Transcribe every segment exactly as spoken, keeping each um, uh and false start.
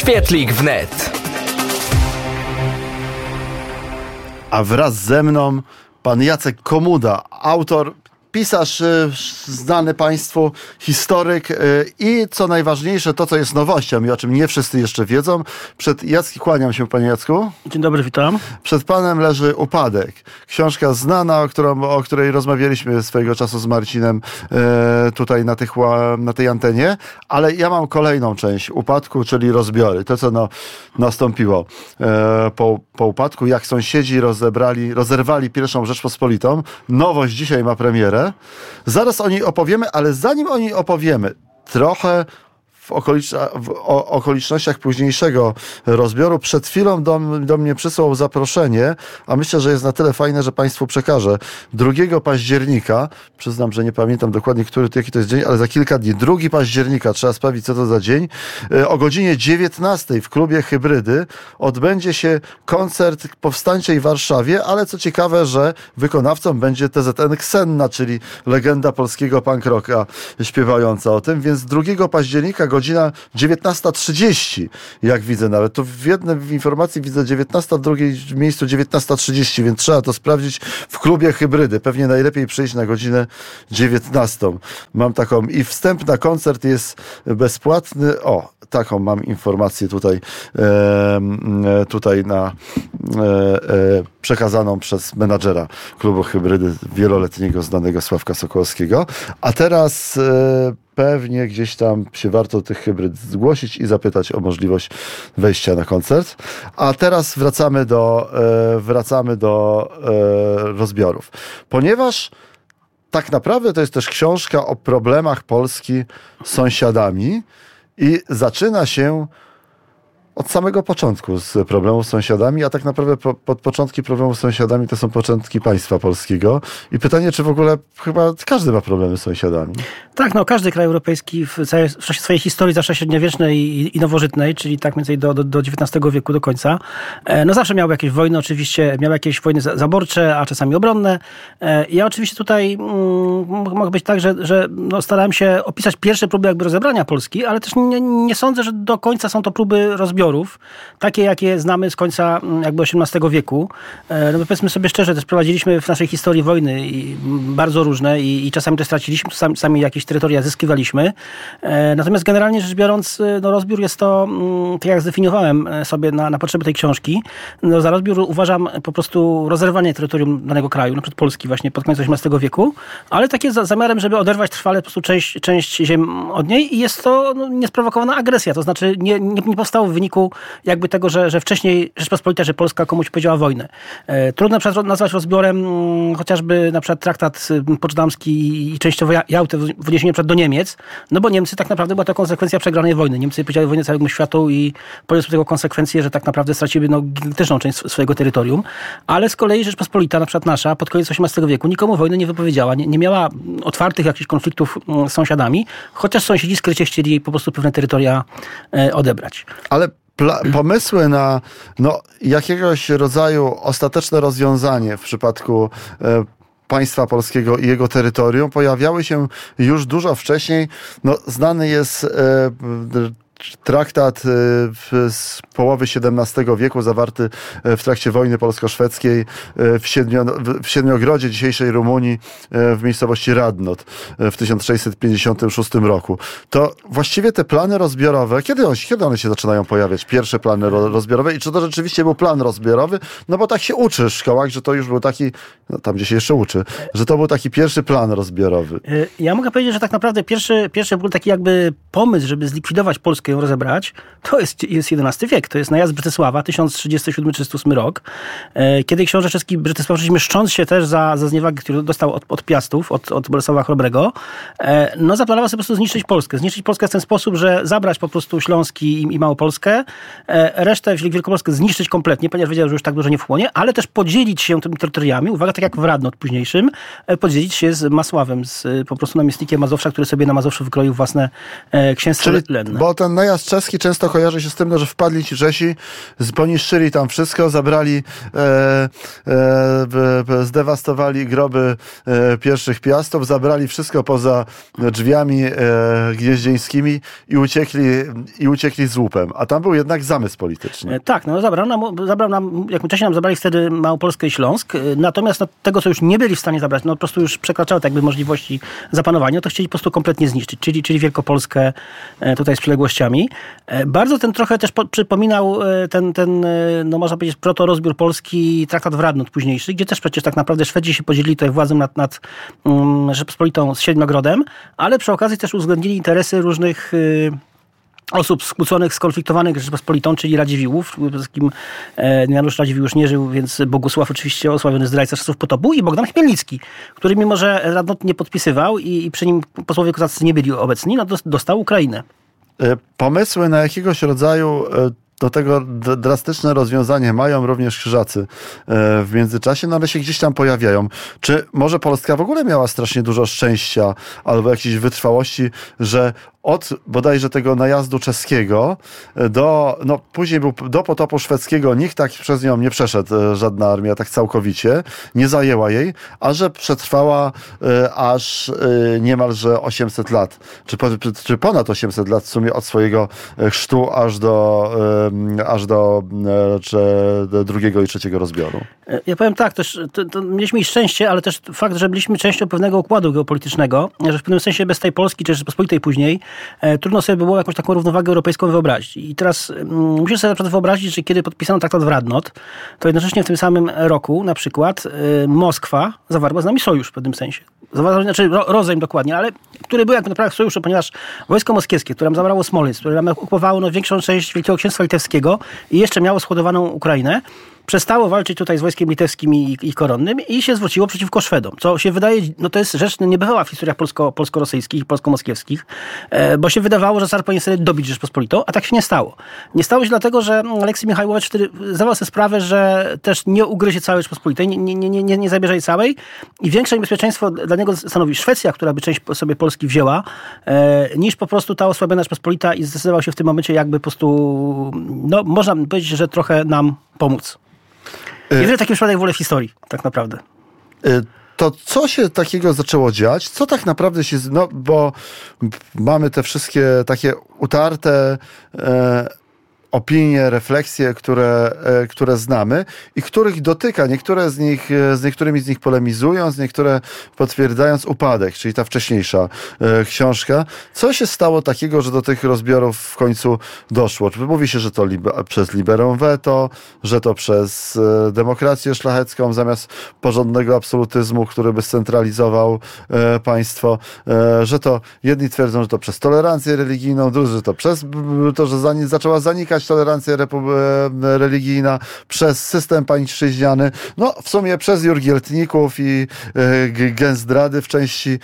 Świetlik wnet. A wraz ze mną pan Jacek Komuda, autor, pisarz y, znany państwu, historyk y, i co najważniejsze, to co jest nowością i o czym nie wszyscy jeszcze wiedzą. Przed Jacki, kłaniam się panie Jacku. Dzień dobry, witam. Przed panem leży Upadek. Książka znana, o, którą, o której rozmawialiśmy swojego czasu z Marcinem y, tutaj na, tych, na tej antenie, ale ja mam kolejną część Upadku, czyli rozbiory. To co no, nastąpiło y, po, po upadku, jak sąsiedzi rozebrali, rozerwali pierwszą Rzeczpospolitą. Nowość dzisiaj ma premierę. Zaraz o niej opowiemy, ale zanim o niej opowiemy, trochę w, okolicz- w o, okolicznościach późniejszego rozbioru. Przed chwilą do, do mnie przysłał zaproszenie, a myślę, że jest na tyle fajne, że państwu przekażę. drugiego października, przyznam, że nie pamiętam dokładnie, który, jaki to jest dzień, ale za kilka dni, drugiego października, trzeba sprawdzić, co to za dzień, o godzinie dziewiętnastej w klubie Hybrydy odbędzie się koncert powstańczej w Warszawie, ale co ciekawe, że wykonawcą będzie T Z N Ksenna, czyli legenda polskiego punk rocka śpiewająca o tym, więc drugiego października godzina dziewiętnasta trzydzieści, jak widzę nawet. Tu w jednej informacji widzę dziewiętnasta, w drugiej miejscu dziewiętnasta trzydzieści, więc trzeba to sprawdzić w klubie Hybrydy. Pewnie najlepiej przyjść na godzinę dziewiętnastą. Mam taką i wstęp na koncert jest bezpłatny. O, taką mam informację tutaj e, tutaj na e, e, przekazaną przez menadżera klubu Hybrydy, wieloletniego znanego Sławka Sokołowskiego. A teraz e, pewnie gdzieś tam się warto tych hybryd zgłosić i zapytać o możliwość wejścia na koncert. A teraz wracamy do, e, wracamy do e, rozbiorów. Ponieważ tak naprawdę to jest też książka o problemach Polski z sąsiadami i zaczyna się od samego początku z problemów z sąsiadami, a tak naprawdę po, pod początki problemów z sąsiadami to są początki państwa polskiego. I pytanie, czy w ogóle chyba każdy ma problemy z sąsiadami. Tak, no każdy kraj europejski w, całej, w czasie swojej historii, zawsze średniowiecznej i, i nowożytnej, czyli tak mniej więcej do, do, do dziewiętnastego wieku do końca, e, no zawsze miał jakieś wojny, oczywiście miał jakieś wojny zaborcze, a czasami obronne. E, ja oczywiście tutaj mm, mogę być tak, że, że no, starałem się opisać pierwsze próby jakby rozebrania Polski, ale też nie, nie sądzę, że do końca są to próby rozbioru. Takie, jakie znamy z końca jakby osiemnastego wieku. No bo powiedzmy sobie szczerze, też prowadziliśmy w naszej historii wojny i bardzo różne i, i czasami też straciliśmy, czasami sami jakieś terytoria zyskiwaliśmy. Natomiast generalnie rzecz biorąc, no rozbiór jest to, tak jak zdefiniowałem sobie na, na potrzeby tej książki, no za rozbiór uważam po prostu rozerwanie terytorium danego kraju, na przykład Polski właśnie pod koniec osiemnastego wieku, ale takie za zamiarem, żeby oderwać trwale po prostu część, część ziem od niej i jest to no, niesprowokowana agresja, to znaczy nie, nie, nie powstało w wyniku jakby tego, że, że wcześniej Rzeczpospolita, że Polska komuś powiedziała wojnę. E, trudno na przykład nazwać rozbiorem m, chociażby na przykład traktat poczdamski i częściowo Jałtę w odniesieniu na przykład do Niemiec, no bo Niemcy tak naprawdę była to konsekwencja przegranej wojny. Niemcy powiedziały wojnę całemu światu i poniosły tego konsekwencje, że tak naprawdę straciły no, gigantyczną część swojego terytorium, ale z kolei Rzeczpospolita, na przykład nasza, pod koniec osiemnastego wieku nikomu wojny nie wypowiedziała, nie, nie miała otwartych jakichś konfliktów z sąsiadami, chociaż sąsiedzi skrycie chcieli jej po prostu pewne terytoria e, odebrać. Ale Pla- pomysły na no, jakiegoś rodzaju ostateczne rozwiązanie w przypadku e, państwa polskiego i jego terytorium pojawiały się już dużo wcześniej. No, znany jest e, traktat z połowy siedemnastego wieku, zawarty w trakcie wojny polsko-szwedzkiej w, Siedmio, w Siedmiogrodzie dzisiejszej Rumunii, w miejscowości Radnot w tysiąc sześćset pięćdziesiątym szóstym roku. To właściwie te plany rozbiorowe, kiedy, on, kiedy one się zaczynają pojawiać? Pierwsze plany rozbiorowe i czy to rzeczywiście był plan rozbiorowy? No bo tak się uczy w szkołach, że to już był taki, no tam gdzie się jeszcze uczy, że to był taki pierwszy plan rozbiorowy. Ja mogę powiedzieć, że tak naprawdę pierwszy, pierwszy był taki jakby pomysł, żeby zlikwidować Polskę, ją rozebrać, to jest, jest jedenasty wiek. To jest najazd Brytysława, tysiąc trzydziesty siódmy trzydziesty ósmy rok, kiedy książę czeski Brytysław, mszcząc się też za, za zniewagę, którą dostał od, od Piastów, od, od Bolesława Chrobrego, no zaplanował sobie po prostu zniszczyć Polskę. Zniszczyć Polskę w ten sposób, że zabrać po prostu Śląski i, i Małopolskę, resztę Wielkopolskę zniszczyć kompletnie, ponieważ wiedział, że już tak dużo nie wchłonie, ale też podzielić się tymi terytoriami, uwaga, tak jak w Radnot późniejszym, podzielić się z Masławem, z po prostu namiestnikiem Mazowsza, który sobie na Mazowszu wykroił własne księstwo lenne. Bo ten najazd czeski często kojarzy się z tym, no, że wpadli ci Czesi, poniszczyli tam wszystko, zabrali, e, e, zdewastowali groby e, pierwszych piastów, zabrali wszystko poza drzwiami e, gnieździeńskimi i uciekli, i uciekli z łupem. A tam był jednak zamysł polityczny. E, tak, no zabrał nam, zabrał nam, jak Czesi nam zabrali wtedy Małopolskę i Śląsk, natomiast no, tego, co już nie byli w stanie zabrać, no po prostu już przekraczały tak jakby możliwości zapanowania, to chcieli po prostu kompletnie zniszczyć, czyli, czyli Wielkopolskę e, tutaj z przyległościami. E, bardzo ten trochę też po, przypominał e, ten, ten e, no można powiedzieć, proto-rozbiór Polski, traktat w Radnot późniejszy, gdzie też przecież tak naprawdę Szwedzi się podzielili tutaj władzą nad, nad um, Rzeczpospolitą z Siedmiogrodem, ale przy okazji też uwzględnili interesy różnych e, osób skłóconych, skonfliktowanych z Rzeczpospolitą, czyli Radziwiłłów, z kim e, Janusz Radziwiłł już nie żył, więc Bogusław oczywiście osławiony zdrajca czasów potopu i Bogdan Chmielnicki, który mimo, że Radnot nie podpisywał i, i przy nim posłowie kozaccy nie byli obecni, no dostał Ukrainę. Pomysły na jakiegoś rodzaju do tego drastyczne rozwiązanie mają również Krzyżacy w międzyczasie, no ale się gdzieś tam pojawiają. Czy może Polska w ogóle miała strasznie dużo szczęścia albo jakiejś wytrwałości, że od bodajże tego najazdu czeskiego do, no później był do potopu szwedzkiego, nikt tak przez nią nie przeszedł, żadna armia tak całkowicie, nie zajęła jej, a że przetrwała y, aż y, niemalże osiemset lat, czy, czy ponad osiemset lat w sumie od swojego chrztu aż do, y, aż do, y, czy, do drugiego i trzeciego rozbioru. Ja powiem tak, też to, to mieliśmy i szczęście, ale też fakt, że byliśmy częścią pewnego układu geopolitycznego, że w pewnym sensie bez tej Polski, czy Rzeczypospolitej później, e, trudno sobie było jakąś taką równowagę europejską wyobrazić. I teraz mm, musisz sobie na przykład wyobrazić, że kiedy podpisano traktat w Radnot, to jednocześnie w tym samym roku na przykład e, Moskwa zawarła z nami sojusz w pewnym sensie. Zawarła, znaczy ro, rozejm dokładnie, ale który był jakby naprawdę sojuszu, ponieważ wojsko moskiewskie, które nam zabrało Smoleńsk, które nam okupowało no, większą część Wielkiego Księstwa Litewskiego i jeszcze miało schłodowaną Ukrainę, przestało walczyć tutaj z wojskiem litewskim i, i koronnym i się zwróciło przeciwko Szwedom. Co się wydaje, no to jest rzecz niebywała w historiach polsko, polsko-rosyjskich i polsko-moskiewskich, e, bo się wydawało, że car powinien sobie dobić Rzeczpospolitą, a tak się nie stało. Nie stało się dlatego, że Aleksij Michałowicz wtedy zdawał sobie sprawę, że też nie ugryzie całej Rzeczpospolitej, nie, nie, nie, nie, nie zabierze jej całej i większe niebezpieczeństwo dla niego stanowi Szwecja, która by część sobie Polski wzięła, e, niż po prostu ta osłabiona Rzeczpospolita i zdecydował się w tym momencie jakby po prostu, no można powiedzieć, że trochę nam pomóc. Jedyny taki przypadek w ogóle w historii, tak naprawdę. To co się takiego zaczęło dziać? Co tak naprawdę się... No, bo mamy te wszystkie takie utarte e, opinie, refleksje, które, e, które znamy i których dotyka. Niektóre z nich, z niektórymi z nich polemizując, niektóre potwierdzając upadek, czyli ta wcześniejsza e, książka. Co się stało takiego, że do tych rozbiorów w końcu doszło? Czy mówi się, że to libe, przez liberum veto, że to przez e, demokrację szlachecką zamiast porządnego absolutyzmu, który by scentralizował e, państwo, e, że to jedni twierdzą, że to przez tolerancję religijną, drudzy, że to przez to, że zani- zaczęła zanikać tolerancja repu- religijna, przez system pańszczyźniany, no w sumie przez jurgieltników i e, gęzdrady w części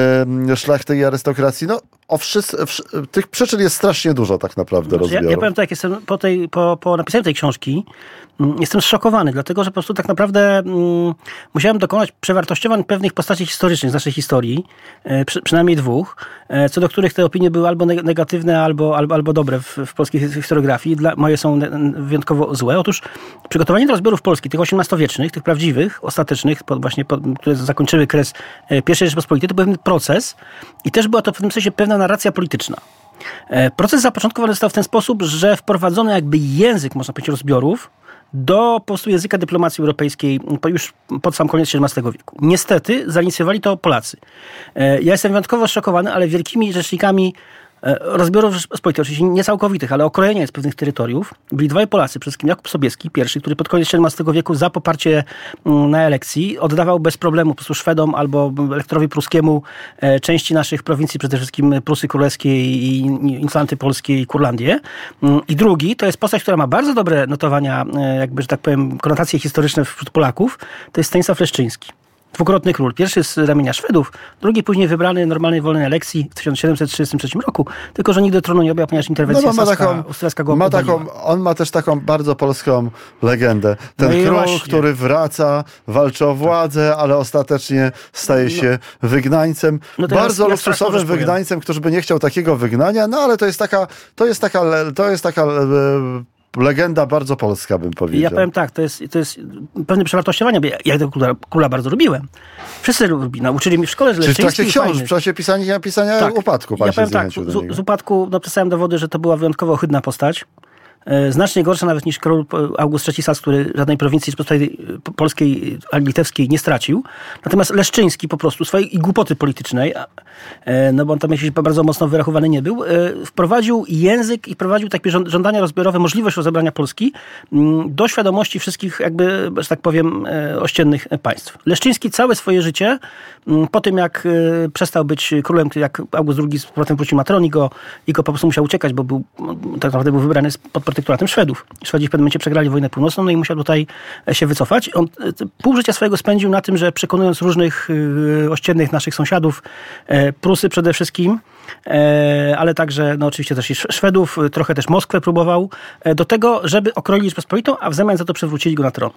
e, szlachty i arystokracji. No o wszyscy, w, tych przyczyn jest strasznie dużo tak naprawdę rozbiorów. Ja, ja powiem tak, jestem po, tej, po, po napisaniu tej książki jestem zszokowany, dlatego że po prostu tak naprawdę mm, musiałem dokonać przewartościowań pewnych postaci historycznych z naszej historii, e, przy, przynajmniej dwóch, e, co do których te opinie były albo negatywne, albo, albo, albo dobre w, w polskiej historiografii. Dla, moje są wyjątkowo złe. Otóż przygotowanie do rozbiorów Polski, tych osiemnastowiecznych, tych prawdziwych, ostatecznych, pod, właśnie pod, które zakończyły kres e, pierwszej Rzeczypospolitej, to był pewien proces i też była to w pewnym sensie pewna narracja polityczna. E, proces zapoczątkowany został w ten sposób, że wprowadzono jakby język, można powiedzieć, rozbiorów do po prostu języka dyplomacji europejskiej już pod sam koniec siedemnastego wieku. Niestety zainicjowali to Polacy. Ja jestem wyjątkowo zszokowany, ale wielkimi rzecznikami rozbiorów Rzeczypospolitej, oczywiście nie całkowitych, ale okrojenia z pewnych terytoriów, byli dwaj Polacy, przede wszystkim Jakub Sobieski, pierwszy, który pod koniec siedemnastego wieku za poparcie na elekcji oddawał bez problemu po prostu Szwedom albo elektorowi pruskiemu części naszych prowincji, przede wszystkim Prusy Królewskiej i Inflanty Polskie i Kurlandię. I drugi, to jest postać, która ma bardzo dobre notowania, jakby, że tak powiem, konotacje historyczne wśród Polaków, to jest Stanisław Leszczyński. Dwukrotny król. Pierwszy z ramienia Szwedów, drugi później wybrany normalnej wolnej elekcji w tysiąc siedemset trzydziestym trzecim roku, tylko że nigdy tronu nie objął, ponieważ interwencja no, ma saska, taką, austriacka go ma taką, On ma też taką bardzo polską legendę. Ten no król, właśnie. który wraca, walczy o władzę, ale ostatecznie staje się no. wygnańcem. No bardzo ja, ja luksusowym wygnańcem, który by nie chciał takiego wygnania, no ale to jest taka, to jest taka, to jest taka legenda bardzo polska, bym powiedział. Ja powiem tak, to jest, to jest pewne przewartościowanie, bo ja, ja tego króla, króla bardzo lubiłem. Wszyscy lubi, nauczyli mi w szkole, że Czyli w trakcie książek, fajny. w czasie pisania, pisania tak. upadku pan ja się powiem tak, z, z upadku no, przedstawiam dowody, że to była wyjątkowo ohydna postać. Znacznie gorsza nawet niż król August trzeci Sask, który żadnej prowincji polskiej, litewskiej nie stracił. Natomiast Leszczyński po prostu swojej głupoty politycznej, no bo on tam jakiś bardzo mocno wyrachowany nie był, wprowadził język i wprowadził takie żądania rozbiorowe, możliwość rozebrania Polski do świadomości wszystkich jakby, że tak powiem, ościennych państw. Leszczyński całe swoje życie, po tym jak przestał być królem, jak August drugi z powrotem wrócił na tron i go, i go po prostu musiał uciekać, bo był, tak naprawdę był wybrany pod protektoratem Szwedów. Szwedzi w pewnym momencie przegrali wojnę północną, no i musiał tutaj się wycofać. On pół życia swojego spędził na tym, że przekonując różnych ościennych naszych sąsiadów, Prusy przede wszystkim, ale także no oczywiście też i Szwedów, trochę też Moskwę próbował, do tego, żeby okroić Rzeczpospolitą, a w zamian za to przywrócili go na tron.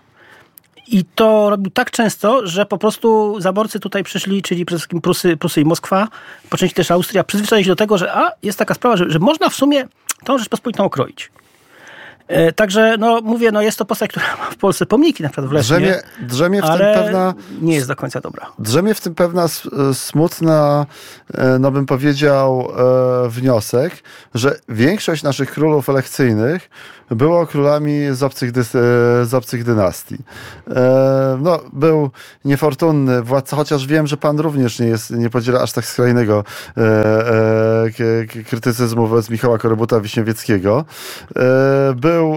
I to robił tak często, że po prostu zaborcy tutaj przyszli, czyli przede wszystkim Prusy, Prusy i Moskwa, po części też Austria, przyzwyczaili się do tego, że a, jest taka sprawa, że, że można w sumie tą Rzeczpospolitą okroić. E, także, no mówię, no jest to postać, która ma w Polsce pomniki, na przykład w Lesznie, drzemie, drzemie w ale tym pewna, nie jest do końca dobra. Drzemie w tym pewna smutna, no bym powiedział, wniosek, że większość naszych królów elekcyjnych było królami z obcych, z obcych dynastii. No, był niefortunny władca, chociaż wiem, że pan również nie, jest, nie podziela aż tak skrajnego krytycyzmu wobec Michała Korybuta-Wiśniewieckiego. Był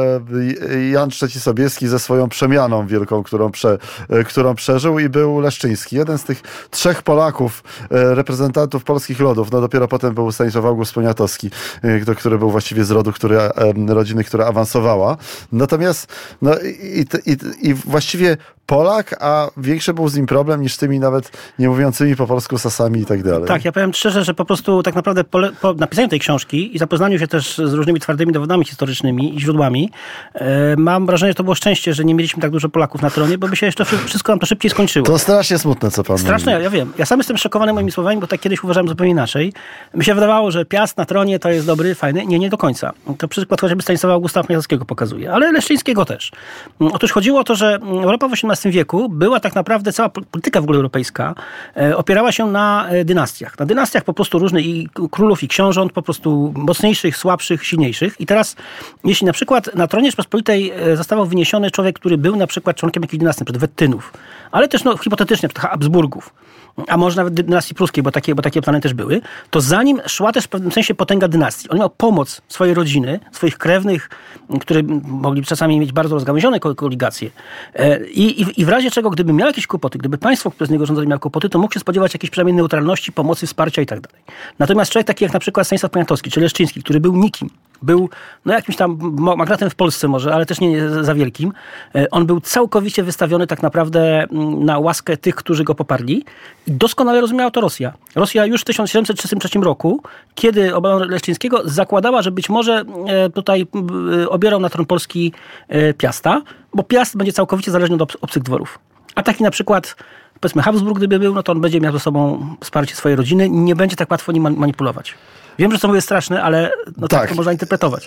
Jan trzeci Sobieski ze swoją przemianą wielką, którą, prze, którą przeżył, i był Leszczyński. Jeden z tych trzech Polaków, reprezentantów polskich rodów. No dopiero potem był Stanisław August Poniatowski, który był właściwie z rodu, który, rodziny, która awansowała. Natomiast no i, i, i właściwie Polak, a większy był z nim problem niż z tymi nawet nie mówiącymi po polsku Sasami i tak dalej. Tak, ja powiem szczerze, że po prostu tak naprawdę po, po napisaniu tej książki i zapoznaniu się też z różnymi twardymi dowodami historycznymi i źródłami, e, mam wrażenie, że to było szczęście, że nie mieliśmy tak dużo Polaków na tronie, bo by się jeszcze wszystko nam to szybciej skończyło. To strasznie smutne, co pan Straszne, mówi. ja wiem. Ja sam jestem szokowany moimi słowami, bo tak kiedyś uważałem zupełnie inaczej. Mi się wydawało, że Piast na tronie to jest dobry, fajny. Nie, nie do końca. To przykład chociażby Stanisława Augusta Poniatowskiego pokazuje, ale Leszczyńskiego też. Otóż chodziło o to, że Europa w osiemnastym wieku była tak naprawdę, cała polityka w ogóle europejska e, opierała się na e, dynastiach. Na dynastiach po prostu różnych i królów i książąt, po prostu mocniejszych, słabszych, silniejszych. I teraz, jeśli na przykład na tronie Rzeczpospolitej e, zostawał wyniesiony człowiek, który był na przykład członkiem jakiejś dynastii, przed Wettynów, ale też no, hipotetycznie przed Habsburgów, a może nawet dynastii pruskiej, bo takie, bo takie plany też były, to za nim szła też w pewnym sensie potęga dynastii. On miał pomoc swojej rodziny, swoich krewnych, którzy mogli czasami mieć bardzo rozgałęzione koligacje. I, i, I w razie czego, gdyby miał jakieś kłopoty, gdyby państwo, które z niego rządzili, miało kłopoty, to mógł się spodziewać jakiejś przynajmniej neutralności, pomocy, wsparcia i tak dalej. Natomiast człowiek taki jak na przykład Stanisław Poniatowski czy Leszczyński, który był nikim, był no jakimś tam magnatem w Polsce może, ale też nie za wielkim. On był całkowicie wystawiony tak naprawdę na łaskę tych, którzy go poparli. I doskonale rozumiała to Rosja. Rosja już w tysiąc siedemset trzydziestym trzecim roku, kiedy obalano Leszczyńskiego, zakładała, że być może tutaj obierał na tron Polski Piasta, bo Piast będzie całkowicie zależny od obcych dworów. A taki na przykład, powiedzmy, Habsburg, gdyby był, no to on będzie miał ze sobą wsparcie swojej rodziny, nie będzie tak łatwo nim manipulować. Wiem, że to mówię straszne, ale no tak. tak to można interpretować.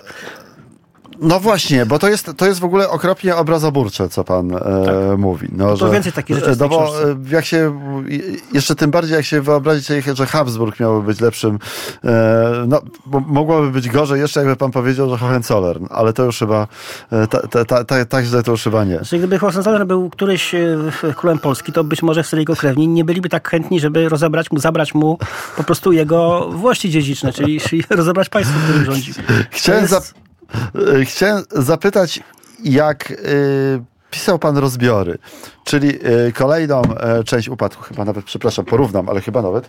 No właśnie, bo to jest, to jest w ogóle okropnie obrazoburcze, co pan e, tak. mówi. No, to że, więcej takich rzeczy. No bo jak się, jeszcze tym bardziej jak się wyobrazić, że Habsburg miałby być lepszym, e, no bo mogłoby być gorzej jeszcze, jakby pan powiedział, że Hohenzollern, ale to już chyba, ta, ta, ta, ta, tak źle to już chyba nie. Czyli gdyby Hohenzollern był któryś królem Polski, to być może wtedy jego krewni nie byliby tak chętni, żeby rozebrać mu, zabrać mu po prostu jego włości dziedziczne, czyli, czyli rozebrać państwo, którym rządzi. Chciałem jest... zap... Chciałem zapytać, jak y, pisał pan rozbiory, czyli y, kolejną y, część upadku, chyba nawet, przepraszam, porównam, ale chyba nawet,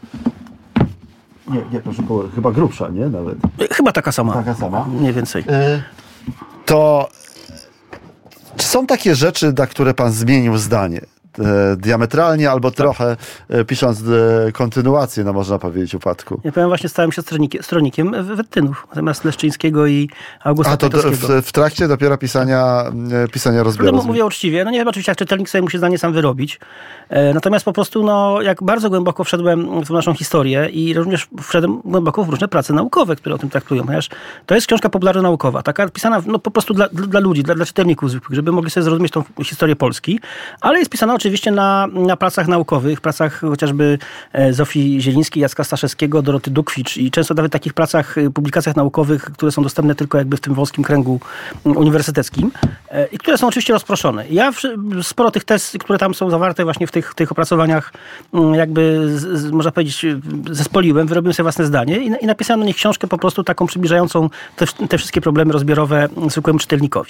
nie, nie, proszę, chyba grubsza, nie, nawet. Chyba taka sama. Taka sama. Mniej więcej. Y, to czy są takie rzeczy, na które pan zmienił zdanie? diametralnie, albo tak. trochę e, pisząc e, kontynuację, no można powiedzieć, upadku. Ja powiem, właśnie stałem się stronnikiem, stronnikiem Wettynów, zamiast Leszczyńskiego i Augusta A to do, w, w trakcie dopiero pisania, e, pisania rozbioru. No, mówię uczciwie, no nie wiem, oczywiście jak czytelnik sobie musi zdanie sam wyrobić, e, natomiast po prostu, no jak bardzo głęboko wszedłem w naszą historię i również wszedłem głęboko w różne prace naukowe, które o tym traktują, ponieważ to jest książka popularno-naukowa, taka pisana no, po prostu dla, dla ludzi, dla, dla czytelników zwykłych, żeby mogli sobie zrozumieć tą historię Polski, ale jest pisana oczywiście na, na pracach naukowych, pracach chociażby Zofii Zielińskiej, Jacka Staszewskiego, Doroty Dukwicz i często nawet takich pracach, publikacjach naukowych, które są dostępne tylko jakby w tym wąskim kręgu uniwersyteckim i które są oczywiście rozproszone. Ja sporo tych tez, które tam są zawarte właśnie w tych, tych opracowaniach jakby, z, z, można powiedzieć, zespoliłem, wyrobiłem sobie własne zdanie i, i napisałem na nich książkę po prostu taką przybliżającą te, te wszystkie problemy rozbiorowe zwykłemu czytelnikowi.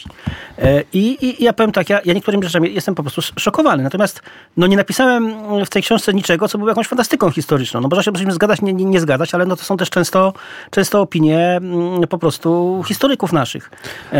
I, i, i ja powiem tak, ja, ja niektórymi rzeczami jestem po prostu szokowany. Natomiast no, nie napisałem w tej książce niczego, co było jakąś fantastyką historyczną. No, można się możemy zgadzać, nie, nie, nie zgadzać, ale no, to są też często, często opinie po prostu historyków naszych.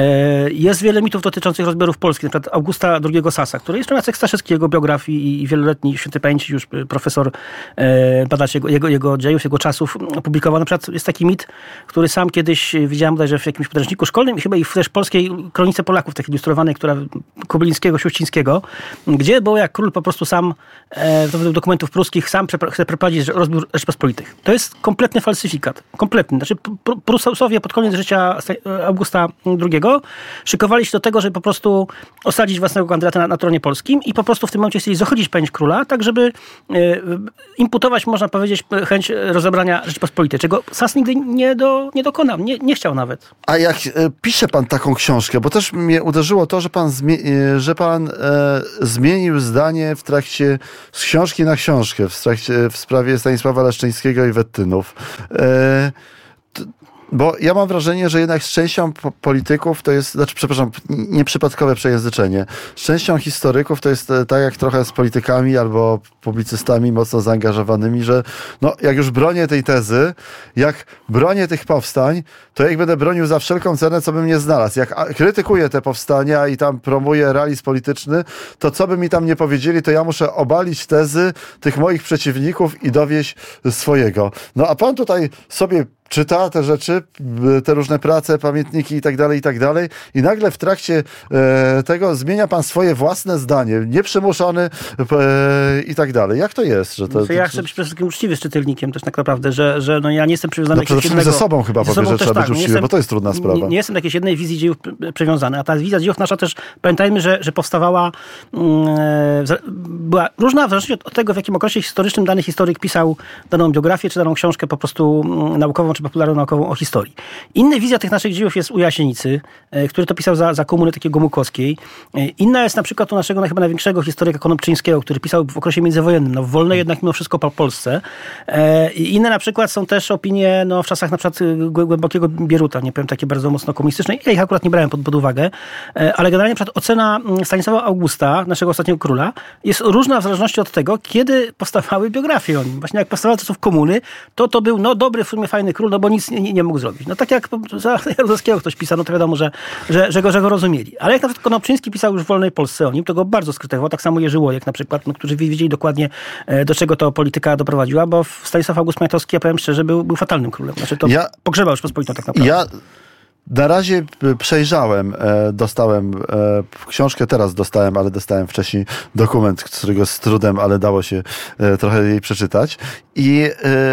Jest wiele mitów dotyczących rozbiorów Polski, na przykład Augusta drugiego Sasa, który jest Jacek Staszewskiego biografii i wieloletni świętej pamięci już profesor badacz jego, jego, jego dziejów, jego czasów opublikował. Na przykład jest taki mit, który sam kiedyś widziałem bodajże w jakimś podręczniku szkolnym i chyba i w też polskiej kronice Polaków, takiej ilustrowanej, która Kobylińskiego, Siuścińskiego, gdzie było jak król po prostu sam, e, według dokumentów pruskich, sam przepra- chce przeprowadzić rozbiór Rzeczpospolitych. To jest kompletny falsyfikat. Kompletny. Znaczy pr- Prusowie pod koniec życia Augusta drugiego szykowali się do tego, żeby po prostu osadzić własnego kandydata na, na tronie polskim i po prostu w tym momencie chcieli zachodzić pamięć króla, tak żeby e, imputować, można powiedzieć, chęć rozebrania Rzeczpospolitej, czego Sas nigdy nie, do, nie dokonał, nie, nie chciał nawet. A jak e, pisze pan taką książkę, bo też mnie uderzyło to, że pan, zmie- że pan e, zmienił zdanie w trakcie z książki na książkę w, trakcie, w sprawie Stanisława Leszczyńskiego i Wettynów. E, t- Bo ja mam wrażenie, że jednak z częścią polityków to jest, znaczy przepraszam, nieprzypadkowe przejęzyczenie. Z częścią historyków to jest tak jak trochę z politykami albo publicystami mocno zaangażowanymi, że no jak już bronię tej tezy, jak bronię tych powstań, to jak będę bronił za wszelką cenę, co bym nie znalazł. Jak krytykuję te powstania i tam promuję realizm polityczny, to co by mi tam nie powiedzieli, to ja muszę obalić tezy tych moich przeciwników i dowieść swojego. No a pan tutaj sobie czyta te rzeczy, te różne prace, pamiętniki i tak dalej, i tak dalej. I nagle w trakcie e, tego zmienia pan swoje własne zdanie, nieprzymuszony e, i tak dalej. Jak to jest? Że to, no to ja chcę być przede wszystkim uczciwy z czytelnikiem też tak naprawdę, że, że no ja nie jestem przywiązany no, do jakiegoś jednego... ze sobą chyba powie, że trzeba tak, być uczciwy, jestem, bo to jest trudna sprawa. Nie, nie jestem do jakiejś jednej wizji dziejów przywiązany, a ta wizja dziejów nasza też, pamiętajmy, że, że powstawała e, była różna w zależności od tego, w jakim okresie historycznym dany historyk pisał daną biografię, czy daną książkę po prostu naukową, czy popularno-naukową o historii. Inna wizja tych naszych dziejów jest u Jasienicy, który to pisał za, za komuny takiej Gomułkowskiej. Inna jest na przykład u naszego chyba największego historyka Konopczyńskiego, który pisał w okresie międzywojennym, no w wolnej jednak mimo wszystko po Polsce. I inne na przykład są też opinie no, w czasach na przykład głębokiego Bieruta, nie powiem, takie bardzo mocno komunistyczne. Ja ich akurat nie brałem pod, pod uwagę, ale generalnie na przykład ocena Stanisława Augusta, naszego ostatniego króla, jest różna w zależności od tego, kiedy powstawały biografie o nim. Właśnie jak powstawały czasów komuny, to to był no dobry, w sumie fajny król, no bo nic nie, nie mógł zrobić. No tak jak za Jaruzelskiego ktoś pisał, no to wiadomo, że, że, że, go, że go rozumieli. Ale jak na przykład Konopczyński pisał już w wolnej Polsce o nim, to go bardzo skrytykował, tak samo Jerzy Łojek na przykład, no, którzy wiedzieli dokładnie, do czego to polityka doprowadziła, bo Stanisław August Poniatowski, ja powiem szczerze, był, był fatalnym królem. Znaczy to ja, pogrzebał już Pospolitą tak naprawdę. Ja na razie przejrzałem, dostałem książkę, teraz dostałem, ale dostałem wcześniej dokument, którego z trudem, ale dało się trochę jej przeczytać. I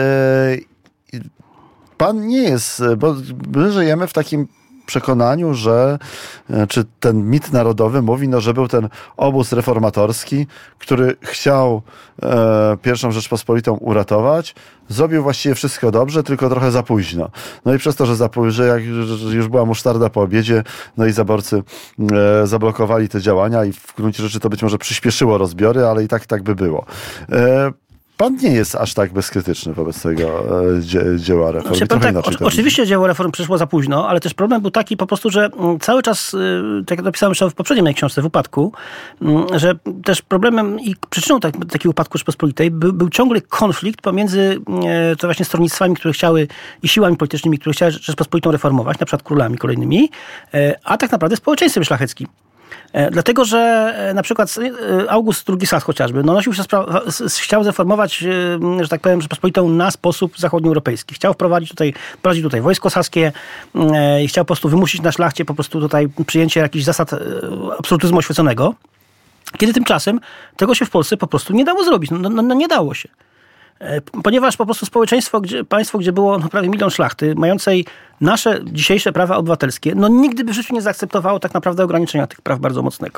pan nie jest, bo my żyjemy w takim przekonaniu, że czy ten mit narodowy mówi, no, że był ten obóz reformatorski, który chciał e, pierwszą Rzeczpospolitą uratować, zrobił właściwie wszystko dobrze, tylko trochę za późno. No i przez to, że, za, że jak już była musztarda po obiedzie, no i zaborcy e, zablokowali te działania i w gruncie rzeczy to być może przyspieszyło rozbiory, ale i tak tak by było. E, Pan nie jest aż tak bezkrytyczny wobec tego dzie, dzieła reformy. Znaczy, tak, o, oczywiście dzieło reformy przyszło za późno, ale też problem był taki po prostu, że cały czas, tak jak napisałem jeszcze w poprzedniej mojej książce, w Upadku, że też problemem i przyczyną tak, takiego upadku Rzeczpospolitej był, był ciągły konflikt pomiędzy to właśnie stronnictwami, które chciały i siłami politycznymi, które chciały Rzeczpospolitą reformować, na przykład królami kolejnymi, a tak naprawdę społeczeństwem szlacheckim. Dlatego, że na przykład August drugi Sas chociażby, no nosił się spra- chciał zreformować, że tak powiem, Rzeczpospolitą na sposób zachodnioeuropejski. Chciał wprowadzić tutaj, wprowadzić tutaj wojsko saskie i chciał po prostu wymusić na szlachcie po prostu tutaj przyjęcie jakichś zasad absolutyzmu oświeconego. Kiedy tymczasem tego się w Polsce po prostu nie dało zrobić. No, no, no nie dało się. Ponieważ po prostu społeczeństwo, gdzie, państwo, gdzie było no, prawie milion szlachty, mającej nasze dzisiejsze prawa obywatelskie, no nigdy by w życiu nie zaakceptowało tak naprawdę ograniczenia tych praw bardzo mocnego.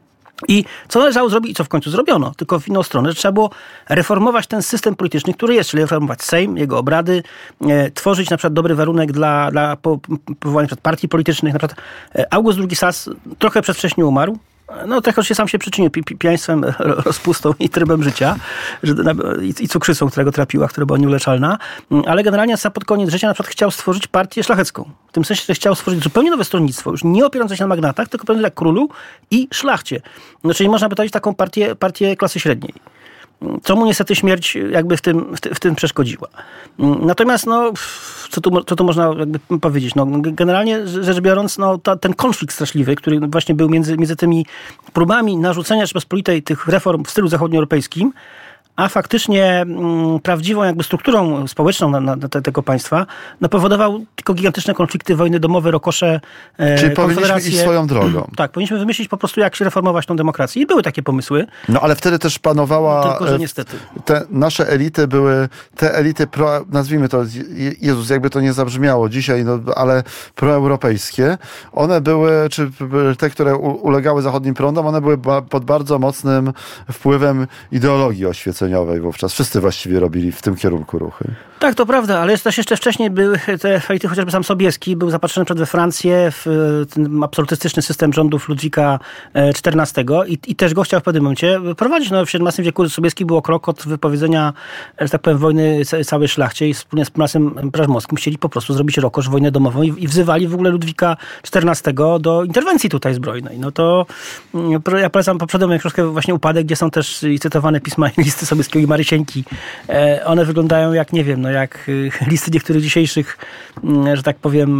I co należało zrobić i co w końcu zrobiono, tylko w inną stronę, że trzeba było reformować ten system polityczny, który jest, czyli reformować Sejm, jego obrady, e, tworzyć na przykład dobry warunek dla, dla powołania partii politycznych. Na przykład August drugi Sas trochę przedwcześnie umarł. No, trochę się sam się przyczynił pi- pi- pijaństwem, rozpustą i trybem życia że, i, i cukrzycą, która go trapiła, która była nieuleczalna. Ale generalnie pod koniec życia na przykład chciał stworzyć partię szlachecką. W tym sensie, że chciał stworzyć zupełnie nowe stronnictwo, już nie opierające się na magnatach, tylko opierające się na królu i szlachcie. No, czyli można by powiedzieć taką partię, partię klasy średniej. Co mu niestety śmierć jakby w tym, w, ty, w tym przeszkodziła. Natomiast no, co tu, co tu można jakby powiedzieć? No, generalnie rzecz biorąc, no, ta, ten konflikt straszliwy, który właśnie był między, między tymi próbami narzucenia Rzeczypospolitej tych reform w stylu zachodnioeuropejskim, a faktycznie m, prawdziwą jakby strukturą społeczną na, na te, tego państwa, no, powodował tylko gigantyczne konflikty, wojny domowe, rokosze, e, Czyli powinniśmy iść swoją drogą. Tak, powinniśmy wymyślić po prostu, jak się reformować tą demokrację. I były takie pomysły. No ale wtedy też panowała... Tylko, że niestety. Te nasze elity były, te elity, pro, nazwijmy to, Jezus, jakby to nie zabrzmiało dzisiaj, no, ale proeuropejskie, one były, czy te, które ulegały zachodnim prądom, one były ba, pod bardzo mocnym wpływem ideologii oświeceniowej wówczas. Wszyscy właściwie robili w tym kierunku ruchy. Tak, to prawda, ale też jeszcze wcześniej były te elity, chociażby sam Sobieski był zapatrzony przed we Francję w ten absolutystyczny system rządów Ludwika czternastego i, i też go chciał w pewnym momencie prowadzić. No, w siedemnastym wieku Sobieski było krok od wypowiedzenia, że tak powiem, wojny całej szlachcie i wspólnie z prymacem prażmowskim chcieli po prostu zrobić rokosz, wojnę domową i, i wzywali w ogóle Ludwika czternastego do interwencji tutaj zbrojnej. No to ja polecam poprzednią książkę właśnie Upadek, gdzie są też cytowane pisma i listy Sobieskiego i Marysieńki. One wyglądają jak, nie wiem, no jak listy niektórych dzisiejszych, że tak powiem,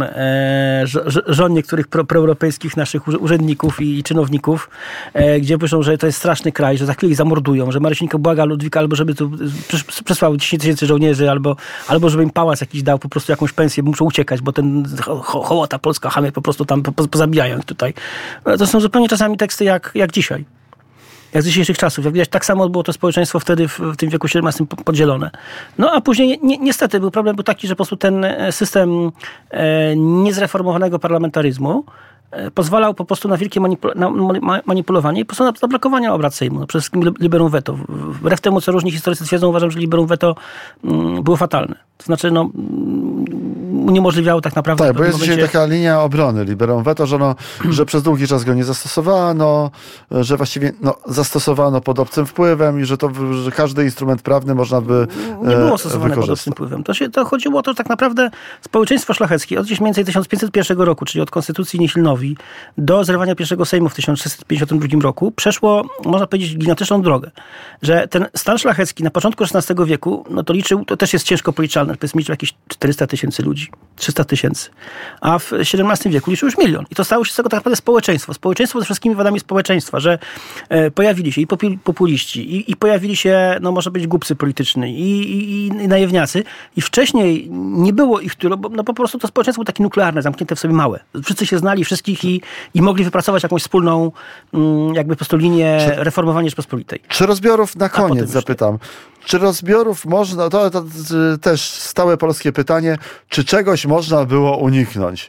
żon niektórych pro, proeuropejskich naszych urzędników i czynowników, gdzie piszą, że to jest straszny kraj, że za chwilę ich zamordują, że Marysieńka błaga Ludwika albo żeby tu przesłał dziesięć tysięcy żołnierzy, albo, albo żeby im pałac jakiś dał, po prostu jakąś pensję, bo muszą uciekać, bo ten ho, hołota polska, chamy po prostu tam pozabijają ich tutaj. To są zupełnie czasami teksty jak, jak dzisiaj. Jak z dzisiejszych czasów. Jak widać, tak samo było to społeczeństwo wtedy w, w tym wieku siedemnastym podzielone. No a później ni- niestety był problem był taki, że po prostu ten system e, niezreformowanego parlamentaryzmu e, pozwalał po prostu na wielkie manipul- na ma- manipulowanie i po prostu na zablokowanie obrad Sejmu. No, przede wszystkim liberum veto. Wbrew temu, co różni historycy twierdzą, uważam, że liberum veto mm, było fatalne. To znaczy, no, uniemożliwiało tak naprawdę... Tak, bo jest momencie... dzisiaj taka linia obrony liberum veto, że, no, że przez długi czas go nie zastosowano, że właściwie no, zastosowano pod obcym wpływem i że, to, że każdy instrument prawny można by Nie było stosowane pod obcym wpływem. To, się, to chodziło o to, że tak naprawdę społeczeństwo szlacheckie od gdzieś mniej więcej tysiąc pięćset pierwszego roku, czyli od Konstytucji Niechilnowi do zerwania pierwszego Sejmu w tysiąc sześćset pięćdziesiątym drugim roku, przeszło, można powiedzieć, gigantyczną drogę. Że ten stan szlachecki na początku szesnastego wieku, no to liczył, to też jest ciężko policzalne, powiedzmy, liczył jakieś czterysta tysięcy ludzi, trzysta tysięcy. A w siedemnastym wieku liczył już milion. I to stało się z tego tak naprawdę społeczeństwo. Społeczeństwo ze wszystkimi wadami społeczeństwa, że e, pojawili się i populiści, i, i pojawili się, no może być głupcy polityczni, i, i, i najewniacy. I wcześniej nie było ich tylu, bo no, po prostu to społeczeństwo było takie nuklearne, zamknięte w sobie małe. Wszyscy się znali, wszystkich i, i mogli wypracować jakąś wspólną mm, jakby po prostu linię czy, reformowania Rzeczpospolitej. Czy rozbiorów, na koniec zapytam, czy rozbiorów można, to, to, to też stałe polskie pytanie, czy czegoś można było uniknąć?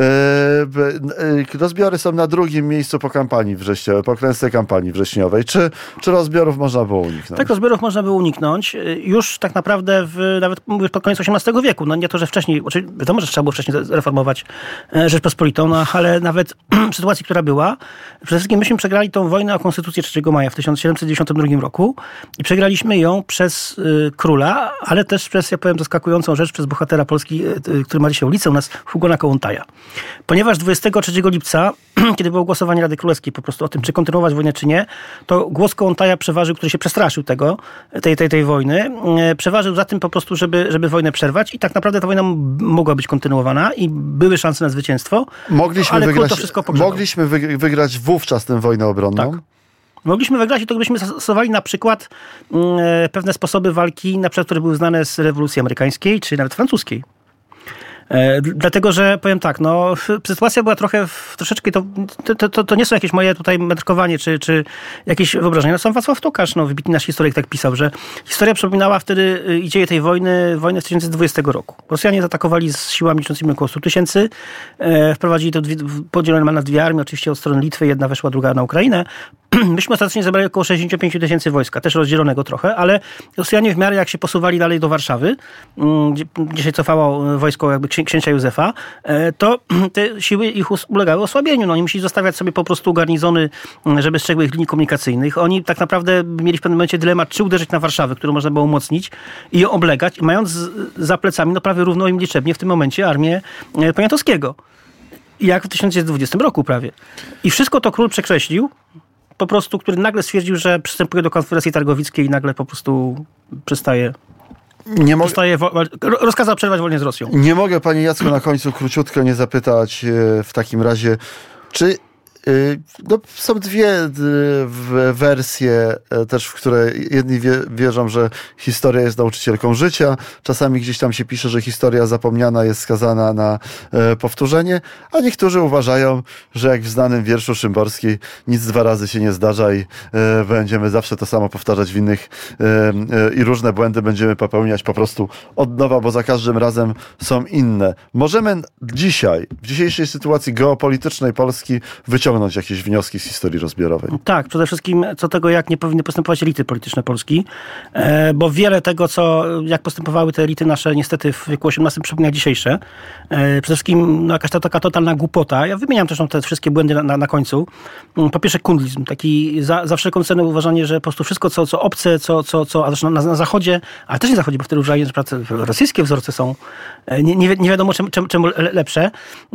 Yy, rozbiory są na drugim miejscu po kampanii wrześniowej, po klęsce kampanii wrześniowej. Czy, czy rozbiorów można było uniknąć? Tak, rozbiorów można było uniknąć. Już tak naprawdę w, nawet mówię, pod koniec osiemnastego wieku. No nie to, że wcześniej, wiadomo, że trzeba było wcześniej reformować Rzeczpospolitą, no ale nawet w sytuacji, która była, przede wszystkim myśmy przegrali tą wojnę o Konstytucję trzeciego maja w tysiąc siedemset dziewięćdziesiątym drugim roku i przegraliśmy ją przez y, króla, ale też przez, ja powiem, zaskakującą rzecz, przez bohatera Polski, y, który ma dzisiaj ulicę u nas, Hugona Kołłątaja. Ponieważ dwudziestego trzeciego lipca, kiedy było głosowanie Rady Królewskiej po prostu o tym, czy kontynuować wojnę, czy nie, to głos Kołłątaja przeważył, który się przestraszył tego, tej, tej, tej wojny, przeważył za tym po prostu, żeby, żeby wojnę przerwać i tak naprawdę ta wojna mogła być kontynuowana i były szanse na zwycięstwo, mogliśmy ale wygrać, to wszystko pogrzebał. Mogliśmy wygrać wówczas tę wojnę obronną. Tak. Mogliśmy wygrać i to gdybyśmy stosowali na przykład e, pewne sposoby walki, na przykład, które były znane z rewolucji amerykańskiej, czy nawet francuskiej. E, dlatego, że powiem tak, no sytuacja była trochę, w, troszeczkę, to, to, to, to nie są jakieś moje tutaj metrkowanie, czy, czy jakieś wyobrażenia. No sam Wacław Tokarz, no wybitny nasz historyk, tak pisał, że historia przypominała wtedy i dzieje tej wojny, wojnę z tysiąc dziewięćset dwudziestego roku. Rosjanie zaatakowali z siłami liczącymi około stu tysięcy, e, wprowadzili to dwie, podzielone na dwie armie, oczywiście od strony Litwy, jedna weszła, druga na Ukrainę. Myśmy ostatecznie zebrali około sześćdziesiąt pięć tysięcy wojska, też rozdzielonego trochę, ale Rosjanie w miarę jak się posuwali dalej do Warszawy, gdzie, gdzie się cofało wojsko jakby księcia Józefa, to te siły ich ulegały osłabieniu. No, oni musieli zostawiać sobie po prostu garnizony, żeby strzegły ich linii komunikacyjnych. Oni tak naprawdę mieli w pewnym momencie dylemat, czy uderzyć na Warszawę, którą można było umocnić i ją oblegać, mając za plecami no prawie równo im liczebnie w tym momencie armię Poniatowskiego. Jak w tysiąc dziewięćset dwudziestym roku prawie. I wszystko to król przekreślił, po prostu, który nagle stwierdził, że przystępuje do konferencji targowickiej i nagle po prostu przestaje, nie mo- przestaje wo- rozkazał przerwać wojnę z Rosją. Nie mogę, panie Jacku, na końcu króciutko nie zapytać w takim razie, czy no, są dwie wersje też, w które jedni wierzą, że historia jest nauczycielką życia. Czasami gdzieś tam się pisze, że historia zapomniana jest skazana na powtórzenie, a niektórzy uważają, że jak w znanym wierszu Szymborskiej nic dwa razy się nie zdarza i będziemy zawsze to samo powtarzać w innych i różne błędy będziemy popełniać po prostu od nowa, bo za każdym razem są inne. Możemy dzisiaj, w dzisiejszej sytuacji geopolitycznej Polski wyciągnąć jakieś wnioski z historii rozbiorowej. Tak, przede wszystkim co tego, jak nie powinny postępować elity polityczne Polski, e, bo wiele tego, co, jak postępowały te elity nasze niestety w wieku osiemnastym przypomina dzisiejsze. E, przede wszystkim no, jakaś ta taka totalna głupota. Ja wymieniam też te wszystkie błędy na, na, na końcu. Po pierwsze kundlizm, taki za, za wszelką cenę uważanie, że po prostu wszystko, co, co obce, co, co, co a zresztą na, na zachodzie, ale też nie zachodzie, bo wtedy uważali, że rosyjskie wzorce są nie, nie, nie wiadomo czemu, czemu, czemu lepsze.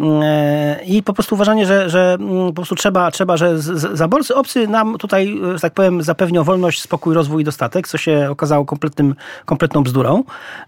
E, I po prostu uważanie, że, że po prostu trzeba, trzeba że z, zaborcy obcy nam tutaj, że tak powiem, zapewnią wolność, spokój, rozwój i dostatek, co się okazało kompletnym, kompletną bzdurą.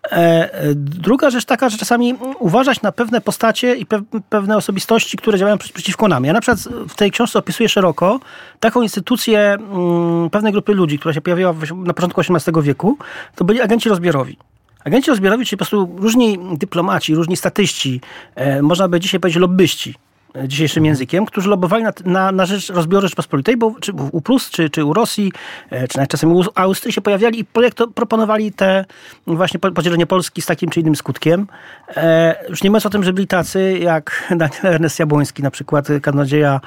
E, druga rzecz taka, że czasami uważać na pewne postacie i pe, pewne osobistości, które działają przeciwko nam. Ja na przykład w tej książce opisuję szeroko taką instytucję m, pewnej grupy ludzi, która się pojawiła w, na początku osiemnastego wieku. To byli agenci rozbiorowi. Agenci rozbiorowi, czyli po prostu różni dyplomaci, różni statyści, e, można by dzisiaj powiedzieć lobbyści, dzisiejszym językiem, którzy lobbowali na, na, na rzecz rozbioru Rzeczpospolitej, bo czy u Prus, czy, czy u Rosji, czy nawet czasem u Austrii się pojawiali i projekt, proponowali te właśnie podzielenie Polski z takim czy innym skutkiem. E, już nie mówiąc o tym, że byli tacy jak Daniel Ernest Jabłoński, na przykład kaznodzieja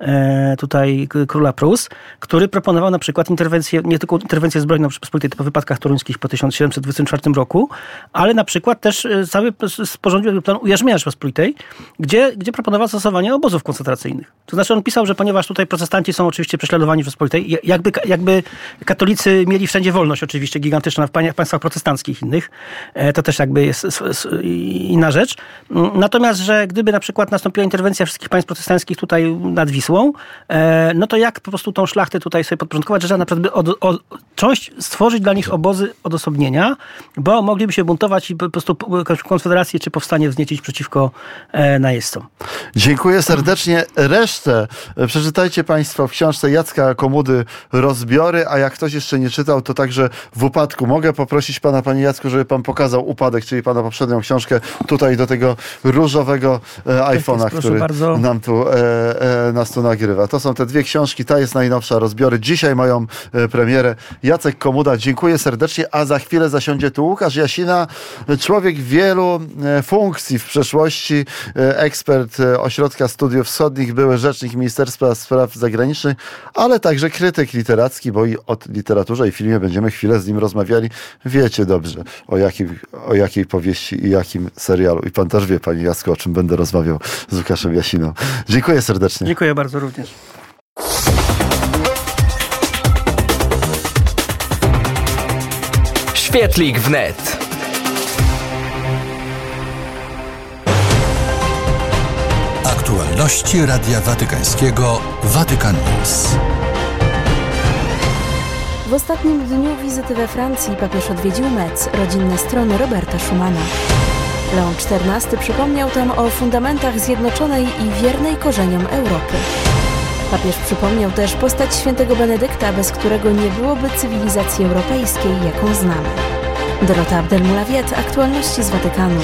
e, tutaj króla Prus, który proponował na przykład interwencję, nie tylko interwencję zbrojną w Rzeczpospolitej po wypadkach toruńskich po tysiąc siedemset dwudziestym czwartym roku, ale na przykład też cały sporządził plan ujarzmienia Rzeczpospolitej, gdzie, gdzie proponował stosowanie obozów koncentracyjnych. To znaczy on pisał, że ponieważ tutaj protestanci są oczywiście prześladowani w Rzeczpospolitej, jakby, jakby katolicy mieli wszędzie wolność oczywiście gigantyczna w państwach protestanckich innych, to też jakby jest inna rzecz. Natomiast, że gdyby na przykład nastąpiła interwencja wszystkich państw protestanckich tutaj nad Wisłą, no to jak po prostu tą szlachtę tutaj sobie podporządkować, że na przykład by od, od, coś stworzyć dla nich obozy odosobnienia, bo mogliby się buntować i po prostu konfederację czy powstanie wzniecić przeciwko najeźdźcom. Dziękuję serdecznie. Resztę przeczytajcie państwo w książce Jacka Komudy Rozbiory, a jak ktoś jeszcze nie czytał, to także w upadku. Mogę poprosić pana, panie Jacku, żeby pan pokazał Upadek, czyli pana poprzednią książkę tutaj do tego różowego e, iPhone'a, jest, który bardzo. nam tu, e, e, nas tu nagrywa. To są te dwie książki, ta jest najnowsza, Rozbiory. Dzisiaj mają e, premierę. Jacek Komuda, dziękuję serdecznie, a za chwilę zasiądzie tu Łukasz Jasina, człowiek wielu e, funkcji w przeszłości, e, ekspert e, Ośrodka Studiów Wschodnich, były rzecznik Ministerstwa Spraw Zagranicznych, ale także krytyk literacki, bo i o literaturze i filmie będziemy chwilę z nim rozmawiali. Wiecie dobrze, o, jakim, o jakiej powieści i jakim serialu. I pan też wie, panie Jacku, o czym będę rozmawiał z Łukaszem Jasiną. Dziękuję serdecznie. Dziękuję bardzo również. Świetlik wnet. Aktualności Radia Watykańskiego Vatican News. W ostatnim dniu wizyty we Francji papież odwiedził Metz, rodzinne strony Roberta Schumana. Leon czternasty przypomniał tam o fundamentach zjednoczonej i wiernej korzeniom Europy. Papież przypomniał też postać świętego Benedykta, bez którego nie byłoby cywilizacji europejskiej, jaką znamy. Dorota Abdelmoulawiet, aktualności z Watykanu.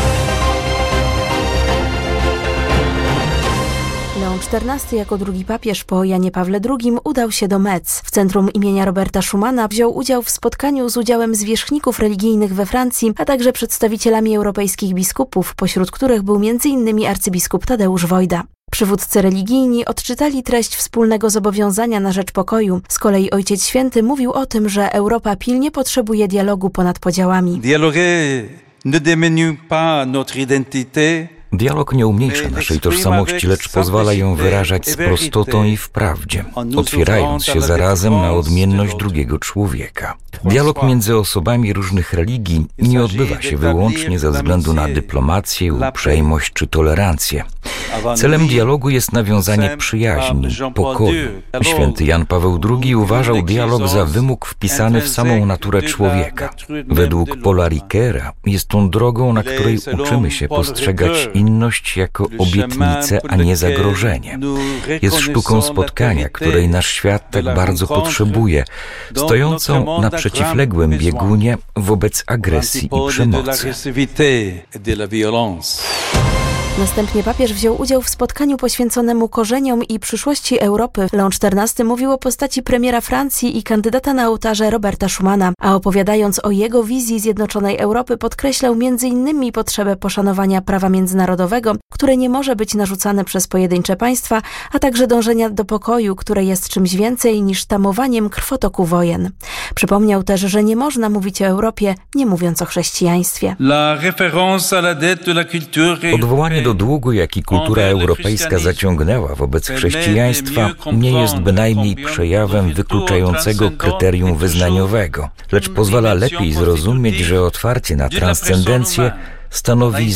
Leon czternasty jako drugi papież po Janie Pawle drugim udał się do Metz. W centrum imienia Roberta Schumana wziął udział w spotkaniu z udziałem zwierzchników religijnych we Francji, a także przedstawicielami europejskich biskupów, pośród których był między innymi arcybiskup Tadeusz Wojda. Przywódcy religijni odczytali treść wspólnego zobowiązania na rzecz pokoju. Z kolei Ojciec Święty mówił o tym, że Europa pilnie potrzebuje dialogu ponad podziałami. Dialoguer ne diminue pas notre identité. Dialog nie umniejsza naszej tożsamości, lecz pozwala ją wyrażać z prostotą i w prawdzie, otwierając się zarazem na odmienność drugiego człowieka. Dialog między osobami różnych religii nie odbywa się wyłącznie ze względu na dyplomację, uprzejmość czy tolerancję. Celem dialogu jest nawiązanie przyjaźni, pokoju. Święty Jan Paweł drugi uważał dialog za wymóg wpisany w samą naturę człowieka. Według Paula Ricoeura jest on drogą, na której uczymy się postrzegać inność jako obietnicę, a nie zagrożenie. Jest sztuką spotkania, której nasz świat tak bardzo potrzebuje, stojącą na przeciwległym biegunie wobec agresji i przemocy. Następnie papież wziął udział w spotkaniu poświęconemu korzeniom i przyszłości Europy. Leon czternasty mówił o postaci premiera Francji i kandydata na ołtarze Roberta Schumana, a opowiadając o jego wizji zjednoczonej Europy podkreślał między innymi potrzebę poszanowania prawa międzynarodowego, które nie może być narzucane przez pojedyncze państwa, a także dążenia do pokoju, które jest czymś więcej niż tamowaniem krwotoku wojen. Przypomniał też, że nie można mówić o Europie, nie mówiąc o chrześcijaństwie. Odwołanie do długu, jaki kultura europejska zaciągnęła wobec chrześcijaństwa, nie jest bynajmniej przejawem wykluczającego kryterium wyznaniowego, lecz pozwala lepiej zrozumieć, że otwarcie na transcendencję stanowi